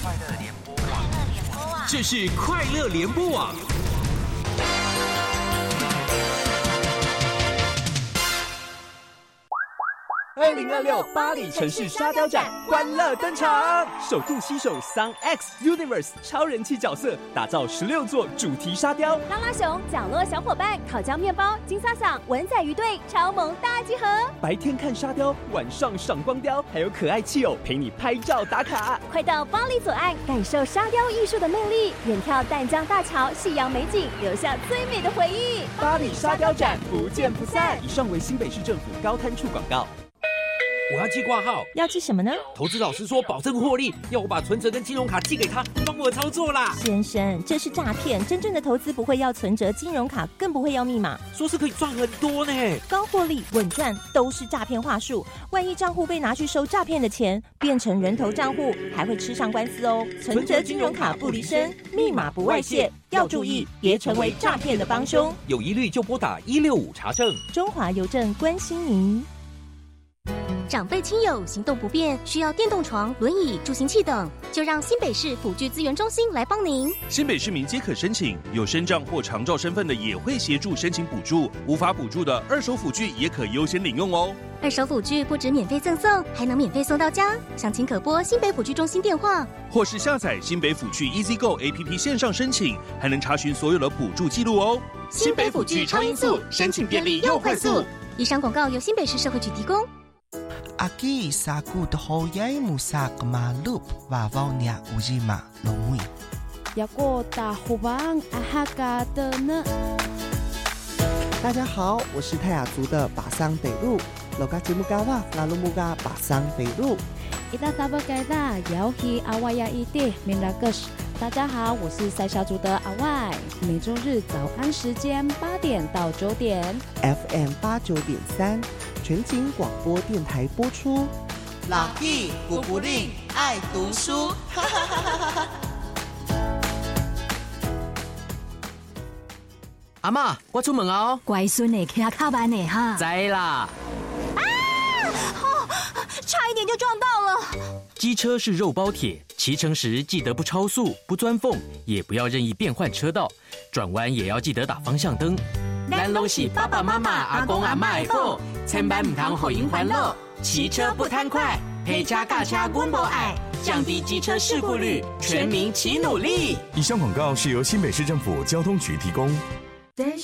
这是快乐联播网。 2026巴黎城市沙雕展欢乐登场，首度携手 Sun X Universe 超人气角色，打造16座主题沙雕。 拉拉熊、角落小伙伴、烤焦面包、金萨桑、文仔鱼队超萌大集合。 白天看沙雕，晚上赏光雕，还有可爱企偶陪你拍照打卡。 快到巴黎左岸，感受沙雕艺术的魅力，远眺淡江大桥，夕阳美景，留下最美的回忆。 巴黎沙雕展不见不散。以上为新北市政府高滩处广告。 我要寄挂号， 要寄什么呢？ 投资老师说保证获利，要我把存折跟金融卡寄给他，帮我操作啦。 先生，这是诈骗，真正的投资不会要存折、金融卡，更不会要密码。 说是可以赚很多呢， 高获利、稳赚都是诈骗话术。万一账户被拿去收诈骗的钱，变成人头账户，还会吃上官司哦。存折、金融卡不离身，密码不外泄，要注意，别成为诈骗的帮凶。 有疑虑就拨打165查证。 中华邮政关心您。 长辈亲友行动不便，需要电动床、轮椅、助行器等，就让新北市辅具资源中心来帮您。 新北市民皆可申请，有身障或长照身份的也会协助申请补助，无法补助的二手辅具也可优先领用哦。 二手辅具不止免费赠送，还能免费送到家。详情可拨新北辅具中心电话， 或是下载新北辅具 EasyGo APP 线上申请，还能查询所有的补助记录哦。 新北辅具超音速，申请便利又快速。以上广告由新北市社会局提供。 Aki saku dohoyai musak malup vavonya ujima lomui. Yako tahubang ahaga的呢？ 大家好，我是泰雅族的巴桑北路，loga timugawa lalumuga 巴桑北路。 Ita sabagada yaohi awaya ide minagus。大家好，我是塞小族的阿外，每周日早安时间8点到9点 ，FM 89.3全景广播电台播出。 老弟古不吝爱读书，哈哈哈哈哈！ 阿嬷，我出门哦。 乖孙呢，骑卡慢呢哈。 知啦。 差一点就撞到了。 机车是肉包铁，骑乘时记得不超速、不钻缝，也不要任意变换车道，转弯也要记得打方向灯。咱拢是爸爸妈妈、阿公阿嬷的宝，千万唔通互因烦恼。骑车不贪快，陪车驾车阮无爱，降低机车事故率，全民齐努力。 以上广告是由新北市政府交通局提供。